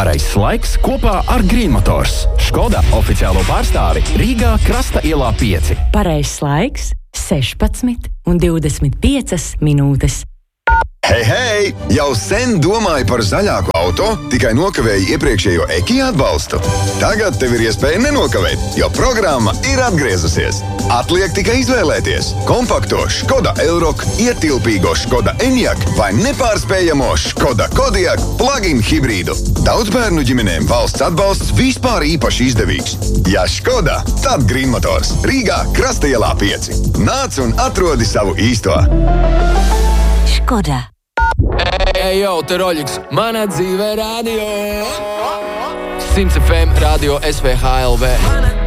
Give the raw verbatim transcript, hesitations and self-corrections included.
Pareizs laiks kopā ar Green Motors. Škoda oficiālo pārstāvi Rīgā Krasta ielā pieci. Pareizs laiks sešpadsmit un divdesmit piecas minūtes. Hei, hei! Jau sen domāju par zaļāku auto, tikai nokavēju iepriekšējo Eki atbalstu. Tagad tev ir iespēja nenokavēt, jo programma ir atgriezusies. Atliek tikai izvēlēties kompakto Škoda Elroq, ietilpīgo Škoda Enyaq vai nepārspējamo Škoda Kodiaq plug-in hibrīdu. Daudzbērnu ģimenēm valsts atbalsts vispār īpaši izdevīgs. Ja Škoda, tad Green Motors. Rīgā Krasta ielā pieci. Nāc un atrodi savu īsto. Škoda. Ej, jau, te Roļiks, mana dzīve radio. simts F M radio S V H L V.